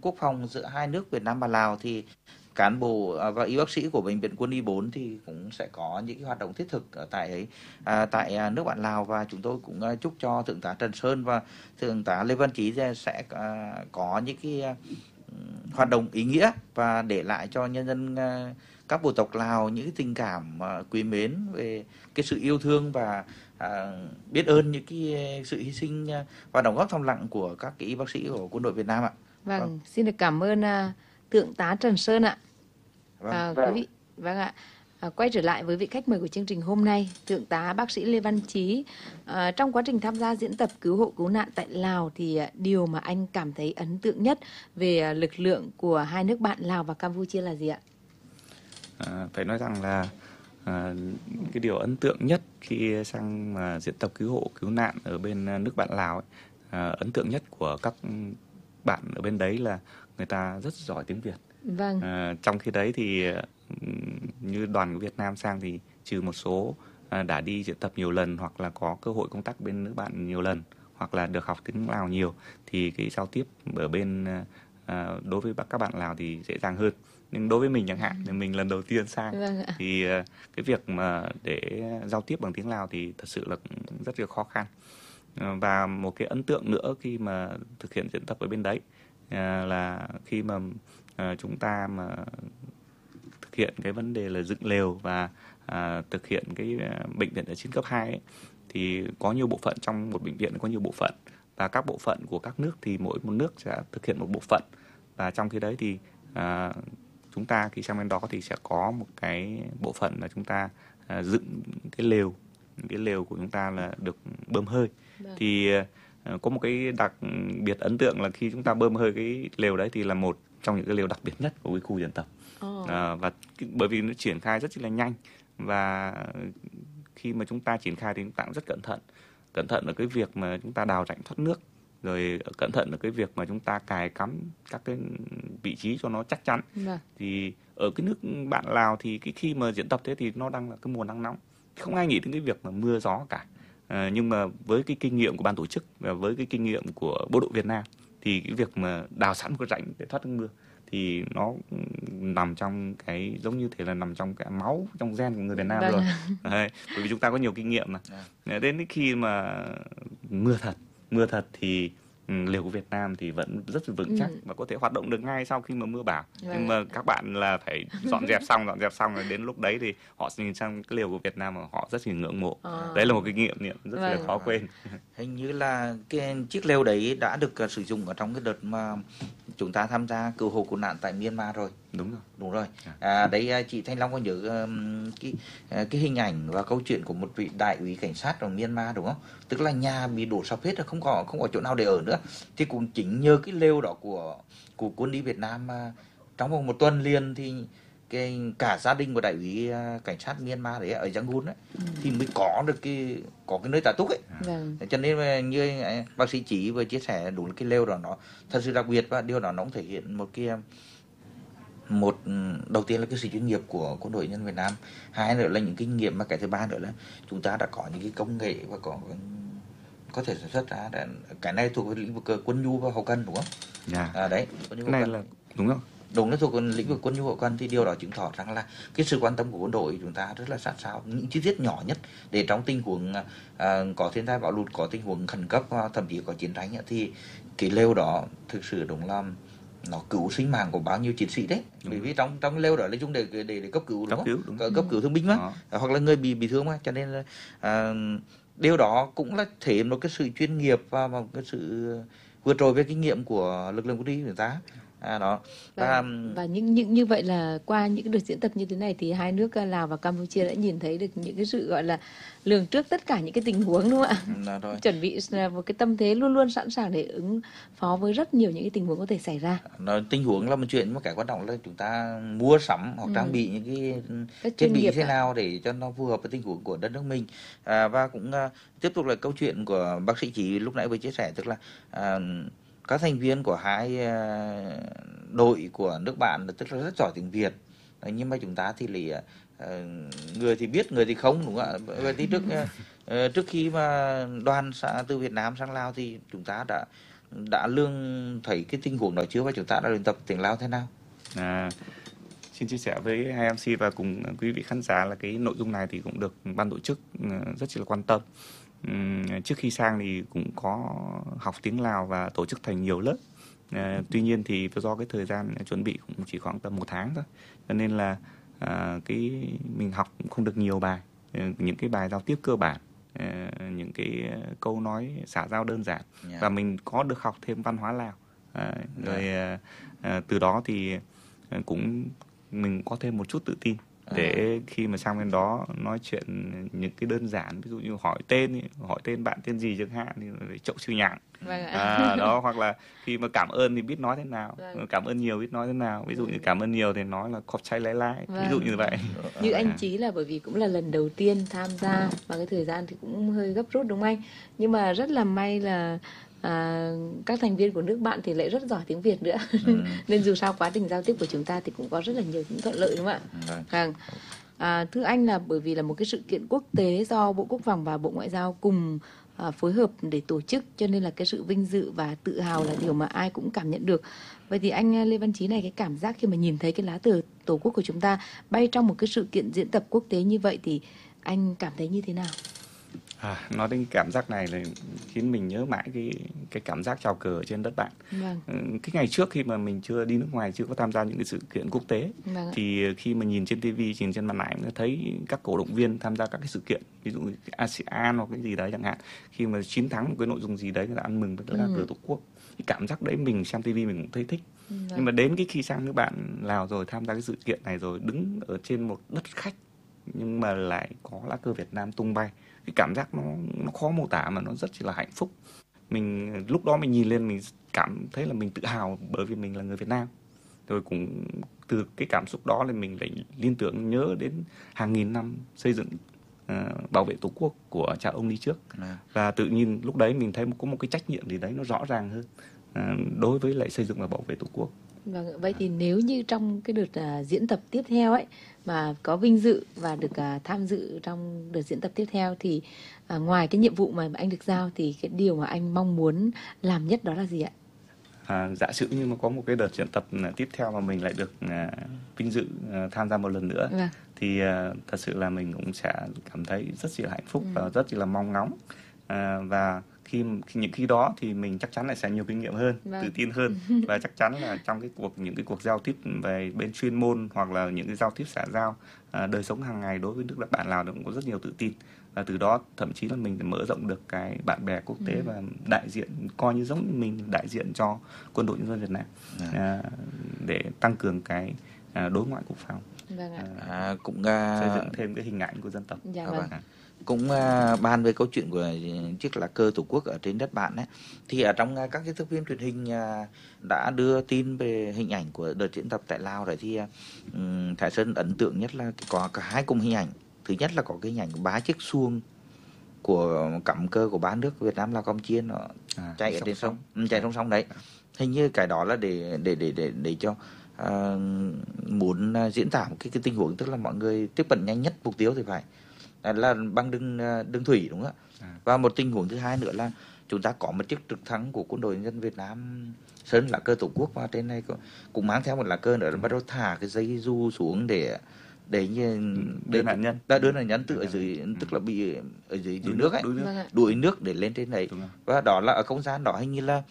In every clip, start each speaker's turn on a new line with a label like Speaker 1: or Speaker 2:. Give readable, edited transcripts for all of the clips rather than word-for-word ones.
Speaker 1: quốc phòng giữa hai nước Việt Nam và Lào thì cán bộ và y bác sĩ của Bệnh viện Quân y 4 thì cũng sẽ có những cái hoạt động thiết thực ở tại ấy, tại nước bạn Lào, và chúng tôi cũng chúc cho Thượng tá Trần Sơn và Thượng tá Lê Văn Chí sẽ có những cái hoạt động ý nghĩa và để lại cho nhân dân các bộ tộc Lào những cái tình cảm quý mến về cái sự yêu thương và biết ơn những cái sự hy sinh và đóng góp thầm lặng của các cái y bác sĩ của quân đội Việt Nam ạ.
Speaker 2: Vâng, xin được cảm ơn Thượng tá Trần Sơn ạ. Quý vị, vâng ạ. Quay trở lại với vị khách mời của chương trình hôm nay, Thượng tá bác sĩ Lê Văn Chí. Trong quá trình tham gia diễn tập cứu hộ cứu nạn tại Lào thì điều mà anh cảm thấy ấn tượng nhất về lực lượng của hai nước bạn Lào và Campuchia là gì ạ?
Speaker 3: Phải nói rằng là cái điều ấn tượng nhất khi sang diễn tập cứu hộ cứu nạn ở bên nước bạn Lào ấy, ấn tượng nhất của các bạn ở bên đấy là người ta rất giỏi tiếng Việt.
Speaker 2: Vâng.
Speaker 3: Trong khi đấy thì như đoàn của Việt Nam sang thì trừ một số đã đi diễn tập nhiều lần hoặc là có cơ hội công tác bên nước bạn nhiều lần hoặc là được học tiếng Lào nhiều thì cái giao tiếp ở bên đối với các bạn Lào thì dễ dàng hơn. Nhưng đối với mình chẳng hạn, thì mình lần đầu tiên sang thì cái việc mà để giao tiếp bằng tiếng Lào thì thật sự là rất là khó khăn. Và một cái ấn tượng nữa khi mà thực hiện diễn tập ở bên đấy là khi mà chúng ta mà thực hiện cái vấn đề là dựng lều và thực hiện cái bệnh viện ở 9 cấp 2 ấy, thì có nhiều bộ phận, trong một bệnh viện có nhiều bộ phận và các bộ phận của các nước thì mỗi một nước sẽ thực hiện một bộ phận, và trong khi đấy thì chúng ta khi sang bên đó thì sẽ có một cái bộ phận là chúng ta dựng cái lều của chúng ta là được bơm hơi. Thì có một cái đặc biệt ấn tượng là khi chúng ta bơm hơi cái lều đấy thì là một trong những cái lều đặc biệt nhất của cái khu diễn tập. Và bởi vì nó triển khai rất là nhanh, và khi mà chúng ta triển khai thì chúng ta cũng rất cẩn thận ở cái việc mà chúng ta đào rãnh thoát nước, rồi cẩn thận ở cái việc mà chúng ta cài cắm các cái vị trí cho nó chắc chắn. Thì ở cái nước bạn Lào thì cái khi mà diễn tập thế thì nó đang là cái mùa nắng nóng, không ai nghĩ đến cái việc mà mưa gió cả. Nhưng mà với cái kinh nghiệm của ban tổ chức và với cái kinh nghiệm của bộ đội Việt Nam thì cái việc mà đào sẵn một cái rãnh để thoát nước mưa thì nó nằm trong cái, giống như thế là nằm trong cái máu, trong gen của người Việt Nam rồi. Đấy, bởi vì chúng ta có nhiều kinh nghiệm mà. Đến khi mà mưa thật thì lều của Việt Nam thì vẫn rất là vững chắc và có thể hoạt động được ngay sau khi mà mưa bão. Nhưng mà các bạn là phải dọn dẹp xong rồi đến lúc đấy thì họ nhìn sang cái lều của Việt Nam mà họ rất là ngưỡng mộ. Đấy là một cái nghiệm rất là khó quên.
Speaker 1: Hình như là cái chiếc lều đấy đã được sử dụng ở trong cái đợt mà chúng ta tham gia cứu hộ cứu nạn tại Myanmar rồi. Đúng rồi. Đấy, chị Thanh Long có nhớ cái hình ảnh và câu chuyện của một vị đại úy cảnh sát ở Myanmar đúng không? Tức là nhà bị đổ sập hết, không có chỗ nào để ở nữa. Thì cũng chính nhờ cái lều đó của quân y Việt Nam mà trong vòng một tuần liền thì cả gia đình của đại úy cảnh sát Myanmar đấy ở Yangon ấy thì mới có cái nơi tá túc ấy. Cho nên như bác sĩ Chí vừa chia sẻ, đúng cái lều đó nó thật sự đặc biệt, và điều đó nó cũng thể hiện một đầu tiên là cái sự chuyên nghiệp của quân đội nhân Việt Nam, hai nữa là những kinh nghiệm, mà cái thứ ba nữa là chúng ta đã có những cái công nghệ và có thể sản xuất ra. Cái này thuộc về lĩnh vực quân nhu và hậu cần đúng không? Đấy,
Speaker 3: cái này là đúng không?
Speaker 1: Đúng, nó thuộc lĩnh vực quân nhu hậu cần, thì điều đó chứng tỏ rằng là cái sự quan tâm của quân đội chúng ta rất là sát sao những chi tiết nhỏ nhất, để trong tình huống có thiên tai bão lụt, có tình huống khẩn cấp, thậm chí có chiến tranh thì cái lều đó thực sự đúng là nó cứu sinh mạng của bao nhiêu chiến sĩ đấy. Bởi vì trong lều đó lấy chung để cấp cứu đúng không? Cấp cứu thương binh mà, hoặc là người bị thương mà, cho nên là điều đó cũng là thể hiện một cái sự chuyên nghiệp và một cái sự vượt trội về kinh nghiệm của lực lượng quân y người ta. Đó.
Speaker 2: Và như vậy là qua những đợt diễn tập như thế này thì hai nước Lào và Campuchia đã nhìn thấy được những cái sự gọi là lường trước tất cả những cái tình huống đúng không ạ? Chuẩn bị một cái tâm thế luôn luôn sẵn sàng để ứng phó với rất nhiều những cái tình huống có thể xảy ra.
Speaker 1: Tình huống là một chuyện, nhưng mà cái quan trọng là chúng ta mua sắm hoặc trang bị những cái thiết bị thế nào để cho nó phù hợp với tình huống của đất nước mình. Và cũng tiếp tục là câu chuyện của bác sĩ Chí lúc nãy vừa chia sẻ, tức là các thành viên của hai đội của nước bạn tức là rất giỏi tiếng Việt, nhưng mà chúng ta thì người thì biết, người thì không, đúng không ạ? Vậy thì trước khi mà đoàn từ Việt Nam sang Lào thì chúng ta đã đã lương thấy cái tình huống đó chưa và chúng ta đã luyện tập tiếng Lao thế nào?
Speaker 3: Xin chia sẻ với hai MC và cùng quý vị khán giả là cái nội dung này thì cũng được ban tổ chức rất là quan tâm. Trước khi sang thì cũng có học tiếng Lào và tổ chức thành nhiều lớp. Tuy nhiên thì do cái thời gian chuẩn bị cũng chỉ khoảng tầm 1 tháng thôi, cho nên là mình học cũng không được nhiều bài, những cái bài giao tiếp cơ bản, những cái câu nói xã giao đơn giản, và mình có được học thêm văn hóa Lào. Từ đó thì cũng mình có thêm một chút tự tin để khi mà sang bên đó nói chuyện những cái đơn giản, ví dụ như hỏi tên bạn tên gì chẳng hạn thì chậu sư nhạn. Đó, hoặc là khi mà cảm ơn thì biết nói thế nào, cảm ơn nhiều biết nói thế nào, ví dụ như cảm ơn nhiều thì nói là khóc cháy lái lái, ví dụ như vậy.
Speaker 2: Như anh Chí là bởi vì cũng là lần đầu tiên tham gia và cái thời gian thì cũng hơi gấp rút đúng không anh? Nhưng mà rất là may là các thành viên của nước bạn thì lại rất giỏi tiếng Việt nữa. Nên dù sao quá trình giao tiếp của chúng ta thì cũng có rất là nhiều những thuận lợi đúng không ạ? Thưa anh, là bởi vì là một cái sự kiện quốc tế do Bộ Quốc phòng và Bộ Ngoại giao cùng phối hợp để tổ chức, cho nên là cái sự vinh dự và tự hào là điều mà ai cũng cảm nhận được. Vậy thì anh Lê Văn Chí này, cái cảm giác khi mà nhìn thấy cái lá cờ Tổ quốc của chúng ta bay trong một cái sự kiện diễn tập quốc tế như vậy thì anh cảm thấy như thế nào?
Speaker 3: Nói đến cảm giác này là khiến mình nhớ mãi cái cảm giác chào cờ ở trên đất bạn. Cái ngày trước khi mà mình chưa đi nước ngoài, chưa có tham gia những cái sự kiện quốc tế, thì khi mà nhìn trên TV, nhìn trên màn ảnh thấy các cổ động viên tham gia các cái sự kiện, ví dụ như ASEAN hoặc cái gì đấy chẳng hạn, khi mà chiến thắng một cái nội dung gì đấy người ta ăn mừng với lá cờ Tổ quốc. Cái cảm giác đấy mình xem TV mình cũng thấy thích. Nhưng mà đến cái khi sang nước bạn Lào rồi, tham gia cái sự kiện này rồi, đứng ở trên một đất khách nhưng mà lại có lá cờ Việt Nam tung bay, cái cảm giác nó khó mô tả mà nó rất là hạnh phúc. Mình lúc đó mình nhìn lên mình cảm thấy là mình tự hào bởi vì mình là người Việt Nam. Rồi cũng từ cái cảm xúc đó là mình lại liên tưởng nhớ đến hàng nghìn năm xây dựng bảo vệ Tổ quốc của cha ông đi trước. Và tự nhiên lúc đấy mình thấy có một cái trách nhiệm gì đấy nó rõ ràng hơn đối với lại xây dựng và bảo vệ Tổ quốc.
Speaker 2: Vâng, vậy thì nếu như trong cái đợt diễn tập tiếp theo ấy mà có vinh dự và được tham dự trong đợt diễn tập tiếp theo thì ngoài cái nhiệm vụ mà anh được giao thì cái điều mà anh mong muốn làm nhất đó là gì ạ?
Speaker 3: Giả sử như mà có một cái đợt diễn tập tiếp theo mà mình lại được vinh dự tham gia một lần nữa, thì thật sự là mình cũng sẽ cảm thấy rất là hạnh phúc và rất là mong ngóng. Và những khi đó thì mình chắc chắn là sẽ nhiều kinh nghiệm hơn, tự tin hơn, và chắc chắn là trong những cái cuộc giao tiếp về bên chuyên môn hoặc là những cái giao tiếp xã giao đời sống hàng ngày đối với nước bạn Lào cũng có rất nhiều tự tin, và từ đó thậm chí là mình mở rộng được cái bạn bè quốc tế và đại diện, coi như giống như mình đại diện cho Quân đội Nhân dân Việt Nam để tăng cường cái đối ngoại quốc phòng,
Speaker 1: cũng
Speaker 3: xây dựng thêm cái hình ảnh của dân tộc.
Speaker 1: Cũng bàn về câu chuyện của chiếc lá cờ Tổ quốc ở trên đất bạn ấy, thì ở trong các cái thước phim truyền hình đã đưa tin về hình ảnh của đợt diễn tập tại Lào đấy, thì Thái Sơn ấn tượng nhất là có cả hai cùng hình ảnh. Thứ nhất là có cái hình ảnh của 3 chiếc xuồng của cắm cờ của 3 nước Việt Nam, Lào, Campuchia nó chạy ở trên sông, chạy trong sông đấy. Hình như cái đó là để cho muốn diễn tả một cái tình huống, tức là mọi người tiếp cận nhanh nhất mục tiêu thì phải là bằng đường thủy, đúng không ạ? Và một tình huống thứ hai nữa là chúng ta có một chiếc trực thăng của Quân đội Nhân dân Việt Nam sơn lá cờ Tổ quốc, và trên này cũng mang theo một lá cờ nữa, là bắt đầu thả cái dây du xuống để
Speaker 3: đưa nạn nhân
Speaker 1: tự ở dưới, tức là bị ở dưới nước ấy, đuổi nước để lên trên đấy. Và đó là ở không gian đó hình như là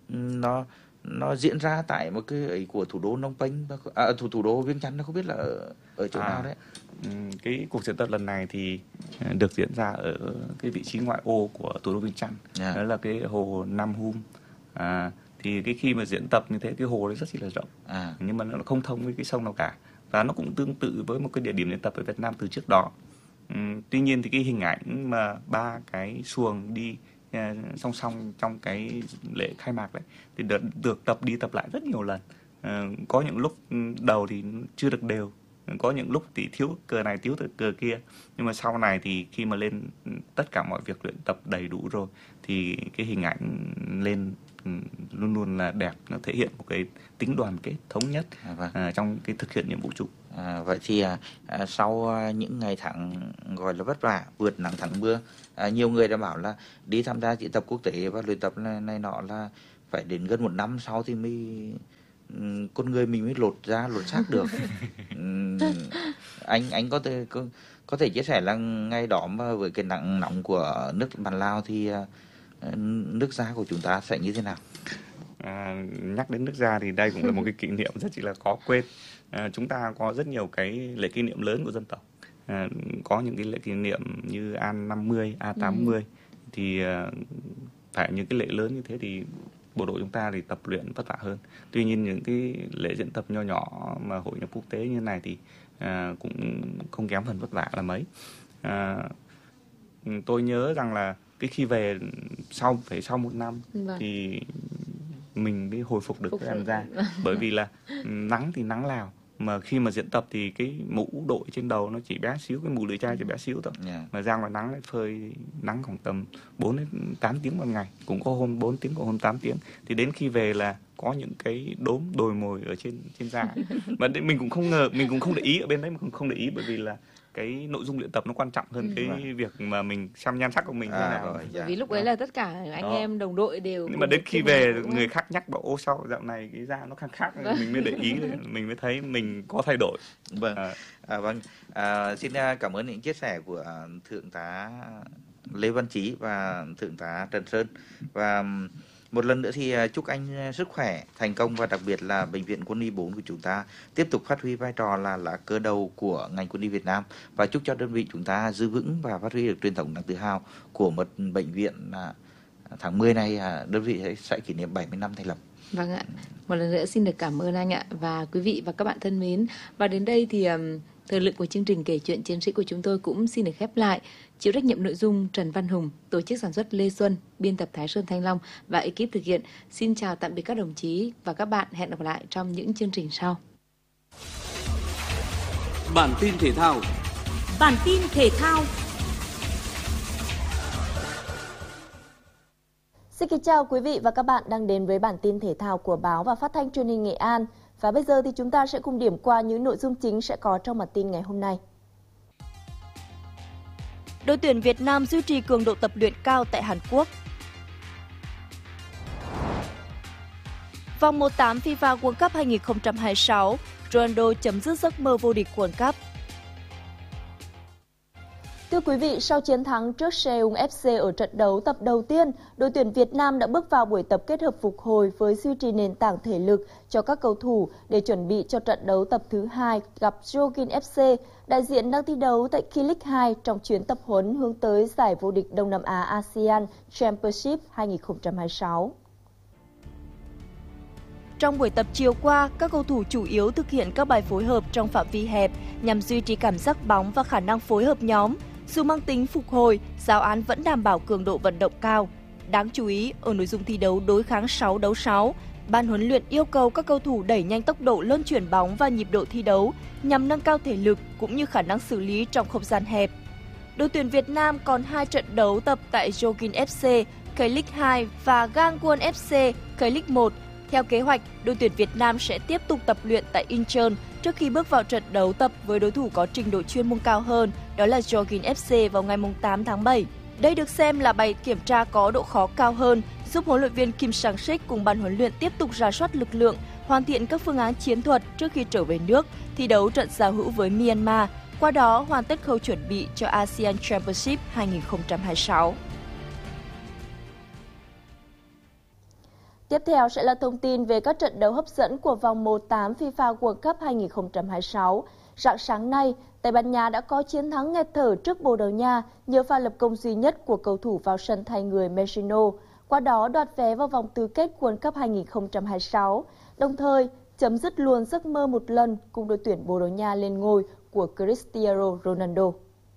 Speaker 1: nó diễn ra tại một cái ấy của thủ đô Phnom Penh, thủ đô Viêng Chăn, nó không biết là ở chỗ nào đấy.
Speaker 3: Cái cuộc diễn tập lần này thì được diễn ra ở cái vị trí ngoại ô của thủ đô Viêng Chăn, đó là cái hồ Nam Hum. Thì cái khi mà diễn tập như thế, cái hồ đấy rất là rộng, nhưng mà nó không thông với cái sông nào cả, và nó cũng tương tự với một cái địa điểm diễn tập ở Việt Nam từ trước đó. Tuy nhiên thì cái hình ảnh mà 3 cái xuồng đi song song trong cái lễ khai mạc đấy thì được tập đi tập lại rất nhiều lần. Có những lúc đầu thì chưa được đều, có những lúc thì thiếu cờ này thiếu cờ kia, nhưng mà sau này thì khi mà lên tất cả mọi việc luyện tập đầy đủ rồi thì cái hình ảnh lên luôn luôn là đẹp, nó thể hiện một cái tính đoàn kết thống nhất trong cái thực hiện nhiệm vụ chung.
Speaker 1: Vậy thì sau những ngày tháng gọi là vất vả, vượt nắng thắng mưa, nhiều người đã bảo là đi tham gia diễn tập quốc tế và luyện tập này nọ là phải đến gần 1 năm sau thì mới con người mình mới lột xác được. Anh có thể chia sẻ là ngày đó mà với cái nắng nóng của nước bạn Lào thì nước da của chúng ta sẽ như thế nào?
Speaker 3: Nhắc đến nước da thì đây cũng là một cái kỷ niệm rất là khó quên. Chúng ta có rất nhiều cái lễ kỷ niệm lớn của dân tộc. Có những cái lễ kỷ niệm như A50, A80 thì phải những cái lễ lớn như thế thì bộ đội chúng ta thì tập luyện vất vả hơn. Tuy nhiên những cái lễ diễn tập nho nhỏ mà hội nhập quốc tế như này thì cũng không kém phần vất vả là mấy. Tôi nhớ rằng là cái khi về sau 1 năm thì mình mới hồi phục được cái làn da. Bởi vì là nắng thì nắng Lào, mà khi mà diễn tập thì cái mũ đội trên đầu nó chỉ bé xíu, cái mũ lưỡi chai chỉ bé xíu thôi. Mà ra ngoài nắng lại phơi nắng khoảng tầm 4 đến 8 tiếng một ngày, cũng có hôm 4 tiếng, có hôm 8 tiếng. Thì đến khi về là có những cái đốm đồi mồi ở trên da. Mà mình cũng không ngờ, mình cũng không để ý ở bên đấy, mình cũng không để ý bởi vì là cái nội dung luyện tập nó quan trọng hơn cái việc mà mình xem nhan sắc của mình thế nào.
Speaker 2: Bởi vì lúc ấy là tất cả anh em đồng đội đều.
Speaker 3: Nhưng mà đến khi về người khác nhắc bảo ô sao dạo này cái da nó khác mình mới để ý, mình mới thấy mình có thay đổi.
Speaker 1: Xin cảm ơn những chia sẻ của Thượng tá Lê Văn Chí và Thượng tá Trần Sơn. Và một lần nữa thì chúc anh sức khỏe, thành công và đặc biệt là Bệnh viện Quân y 4 của chúng ta tiếp tục phát huy vai trò là lá cờ đầu của ngành quân y Việt Nam, và chúc cho đơn vị chúng ta giữ vững và phát huy được truyền thống đáng tự hào của một bệnh viện. Tháng 10 này đơn vị sẽ kỷ niệm 70 năm thành lập.
Speaker 2: Vâng ạ, một lần nữa xin được cảm ơn anh ạ. Và quý vị và các bạn thân mến, và đến đây thì thời lượng của chương trình Kể chuyện chiến sĩ của chúng tôi cũng xin được khép lại. Chịu trách nhiệm nội dung Trần Văn Hùng, tổ chức sản xuất Lê Xuân, biên tập Thái Sơn Thanh Long và ekip thực hiện. Xin chào tạm biệt các đồng chí và các bạn. Hẹn gặp lại trong những chương trình sau.
Speaker 4: Bản tin thể thao.
Speaker 5: Xin kính chào quý vị và các bạn đang đến với bản tin thể thao của Báo và Phát thanh Truyền hình Nghệ An. Và bây giờ thì chúng ta sẽ cùng điểm qua những nội dung chính sẽ có trong bản tin ngày hôm nay.
Speaker 6: Đội tuyển Việt Nam duy trì cường độ tập luyện cao tại Hàn Quốc. Vòng 1/8 FIFA World Cup 2026, Ronaldo chấm dứt giấc mơ vô địch World Cup.
Speaker 5: Thưa quý vị, sau chiến thắng trước Seoul FC ở trận đấu tập đầu tiên, đội tuyển Việt Nam đã bước vào buổi tập kết hợp phục hồi với duy trì nền tảng thể lực cho các cầu thủ để chuẩn bị cho trận đấu tập thứ 2 gặp Jeongin FC, đại diện đang thi đấu tại K-League 2 trong chuyến tập huấn hướng tới giải vô địch Đông Nam Á ASEAN Championship 2026.
Speaker 6: Trong buổi tập chiều qua, các cầu thủ chủ yếu thực hiện các bài phối hợp trong phạm vi hẹp nhằm duy trì cảm giác bóng và khả năng phối hợp nhóm. Dù mang tính phục hồi, giáo án vẫn đảm bảo cường độ vận động cao. Đáng chú ý, ở nội dung thi đấu đối kháng 6 đấu 6, ban huấn luyện yêu cầu các cầu thủ đẩy nhanh tốc độ luân chuyển bóng và nhịp độ thi đấu nhằm nâng cao thể lực cũng như khả năng xử lý trong không gian hẹp. Đội tuyển Việt Nam còn 2 trận đấu tập tại Jeongin FC, K-League 2 và Gangwon FC, K-League 1. Theo kế hoạch, đội tuyển Việt Nam sẽ tiếp tục tập luyện tại Incheon trước khi bước vào trận đấu tập với đối thủ có trình độ chuyên môn cao hơn, đó là Jeongin FC vào ngày 8 tháng 7. Đây được xem là bài kiểm tra có độ khó cao hơn, giúp huấn luyện viên Kim Sang-sik cùng ban huấn luyện tiếp tục rà soát lực lượng, hoàn thiện các phương án chiến thuật trước khi trở về nước, thi đấu trận giao hữu với Myanmar, qua đó hoàn tất khâu chuẩn bị cho ASEAN Championship 2026.
Speaker 5: Tiếp theo sẽ là thông tin về các trận đấu hấp dẫn của vòng 1/8 FIFA World Cup 2026. Rạng sáng nay, Tây Ban Nha đã có chiến thắng nghẹt thở trước Bồ Đào Nha nhờ pha lập công duy nhất của cầu thủ vào sân thay người Mesino, qua đó đoạt vé vào vòng tứ kết World Cup 2026, đồng thời chấm dứt luôn giấc mơ một lần cùng đội tuyển Bồ Đào Nha lên ngôi của Cristiano Ronaldo.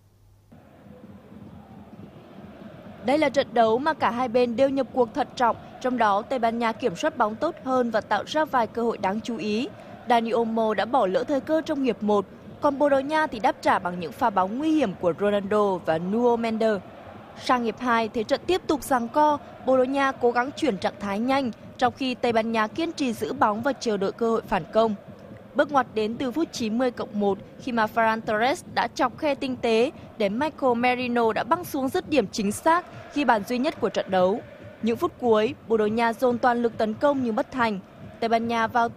Speaker 6: Đây là trận đấu mà cả hai bên đều nhập cuộc thận trọng, trong đó Tây Ban Nha kiểm soát bóng tốt hơn và tạo ra vài cơ hội đáng chú ý. Dani Olmo đã bỏ lỡ thời cơ trong hiệp 1, còn Bồ Đào Nha thì đáp trả bằng những pha bóng nguy hiểm của Ronaldo và Nuno Mendes. Sang hiệp 2, thế trận tiếp tục giằng co, Bồ Đào Nha cố gắng chuyển trạng thái nhanh, trong khi Tây Ban Nha kiên trì giữ bóng và chờ đợi cơ hội phản công. Bước ngoặt đến từ phút 90+1 khi mà Ferran Torres đã chọc khe tinh tế để Michael Merino đã băng xuống dứt điểm chính xác, ghi bàn duy nhất của trận đấu. Những phút cuối, Bồ Đào Nha dồn toàn lực tấn công nhưng bất thành. Tây Ban Nha vào